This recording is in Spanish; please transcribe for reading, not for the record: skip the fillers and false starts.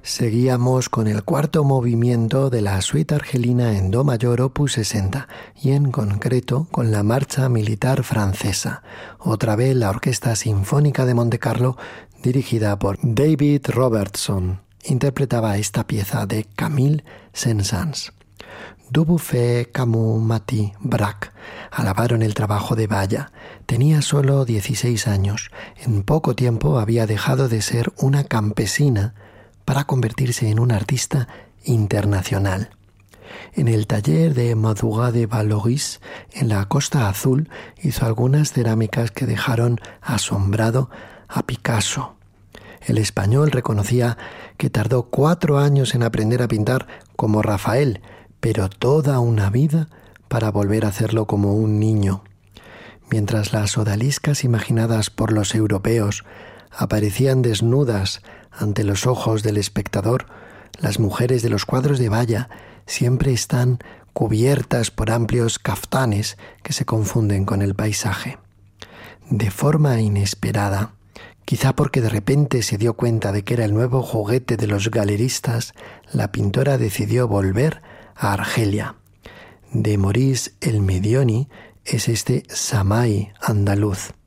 Seguíamos con el cuarto movimiento de la suite argelina en do mayor opus 60 y en concreto con la marcha militar francesa. Otra vez la Orquesta Sinfónica de Montecarlo, dirigida por David Robertson, interpretaba esta pieza de Camille Saint-Saëns. Dubuffet, Camus, Maty, Braque alabaron el trabajo de Balla. Tenía solo 16 años. En poco tiempo había dejado de ser una campesina para convertirse en una artista internacional. En el taller de Madougat de Vallauris, en la Costa Azul, hizo algunas cerámicas que dejaron asombrado a Picasso. El español reconocía que tardó 4 años en aprender a pintar como Rafael, pero toda una vida para volver a hacerlo como un niño. Mientras las odaliscas imaginadas por los europeos aparecían desnudas ante los ojos del espectador, las mujeres de los cuadros de Balla siempre están cubiertas por amplios caftanes que se confunden con el paisaje. De forma inesperada, quizá porque de repente se dio cuenta de que era el nuevo juguete de los galeristas, la pintora decidió volver a Argelia. De Maurice El Medioni es este Samaí andaluz.